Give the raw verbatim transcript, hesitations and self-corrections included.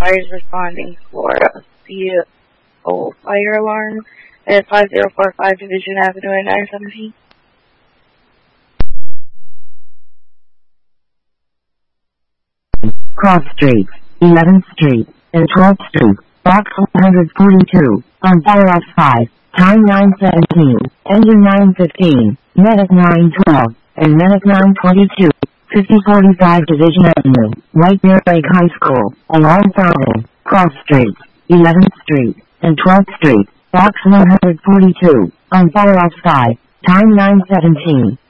fires responding for a C O fire alarm at five zero four five Division Avenue and nine seventeen. Cross Street, eleventh Street, and twelfth Street, box one forty-two, on fire off five, time nine seventeen, engine nine fifteen, medic nine twelve, and medic nine twenty-two, fifty forty-five Division Avenue, White Bear Lake High School, along Fountain, Cross Street, eleventh Street, and twelfth Street, box one forty-two, on fire off five, time nine seventeen.